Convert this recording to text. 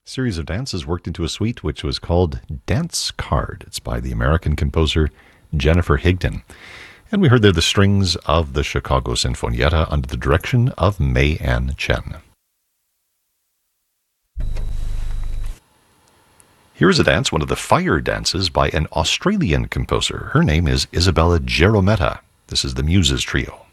Series of dances worked into a suite which was called Dance Card. It's by the American composer Jennifer Higdon. And we heard there the strings of the Chicago Sinfonietta under the direction of May Ann Chen. Here's a dance, one of the fire dances by an Australian composer. Her name is Isabella Gerometta. This is the Muses Trio.